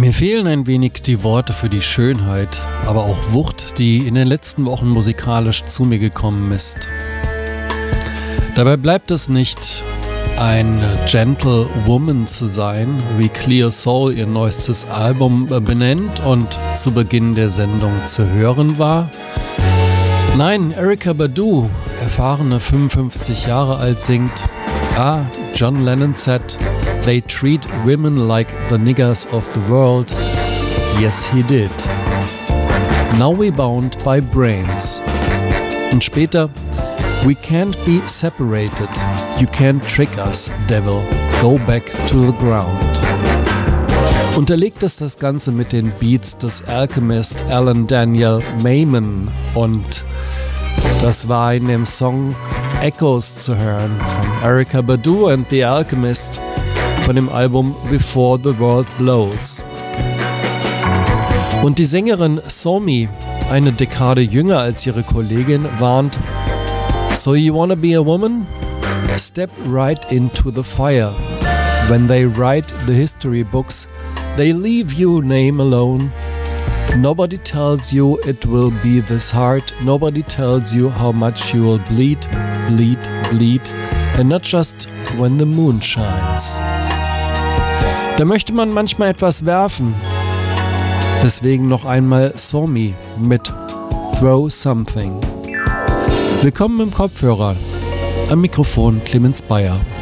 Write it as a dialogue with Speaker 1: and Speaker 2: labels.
Speaker 1: Mir fehlen ein wenig die Worte für die Schönheit, aber auch Wucht, die in den letzten Wochen musikalisch zu mir gekommen ist. Dabei bleibt es nicht, ein Gentle Woman zu sein, wie Clear Soul ihr neuestes Album benennt und zu Beginn der Sendung zu hören war. Nein, Erykah Badu, erfahrene 55 Jahre alt, singt: John Lennon said, "They treat women like the niggers of the world." Yes, he did. Now we bound by brains. Und später: "We can't be separated. You can't trick us, devil. Go back to the ground." Unterlegt ist das Ganze mit den Beats des Alchemist Alan Daniel Mayman, und das war in dem Song Echoes zu hören von Erykah Badu and the Alchemist von dem Album Before the World Blows. Und die Sängerin Somi, eine Dekade jünger als ihre Kollegin, warnt: "So you wanna be a woman? Step right into the fire. When they write the history books, they leave your name alone. Nobody tells you it will be this hard. Nobody tells you how much you will bleed, bleed, bleed. And not just when the moon shines." Da möchte man manchmal etwas werfen. Deswegen noch einmal Somi mit Throw Something. Willkommen im Kopfhörer. Am Mikrofon Clemens Bayer.